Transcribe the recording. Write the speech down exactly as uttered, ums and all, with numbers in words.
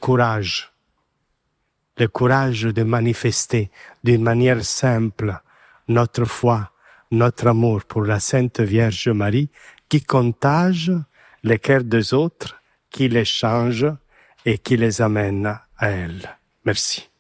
courage. Le courage de manifester d'une manière simple notre foi, notre amour pour la Sainte Vierge Marie, qui contage les cœurs des autres, qui les change et qui les amène à elle. Merci.